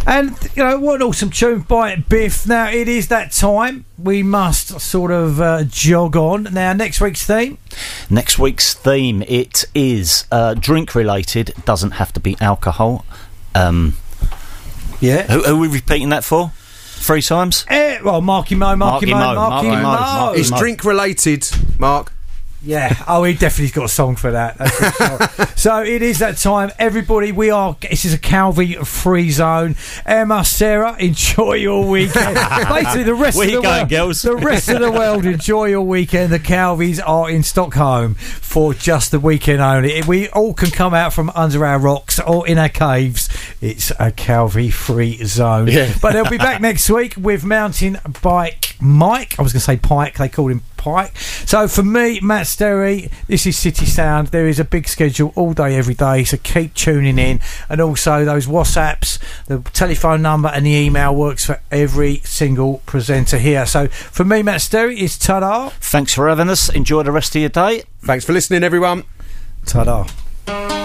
And, you know, what an awesome tune by Biff. Now, it is that time. We must sort of jog on. Now, next week's theme? Next week's theme, it is drink-related. It doesn't have to be alcohol. Yeah. Who are we repeating that for? 3 times? Well, Marky Mo. It's drink-related, Mark. Yeah, he definitely's got a song for that. That's for sure. So it is that time, everybody. This is a Calvi free zone. Emma, Sarah, enjoy your weekend. Basically, the rest of the world, girls? The rest of the world, enjoy your weekend. The Calvis are in Stockholm for just the weekend only. We all can come out from under our rocks or in our caves. It's a Calvi free zone. Yeah. But they'll be back next week with mountain bike Mike. I was going to say Pike. They called him Pike. So for me, Matt Sterry, this is City Sound. There is a big schedule all day, every day, so keep tuning in. And also those WhatsApps, the telephone number and the email works for every single presenter here. So for me, Matt Sterry, it's ta-da. Thanks for having us. Enjoy the rest of your day. Thanks for listening, everyone. Ta-da.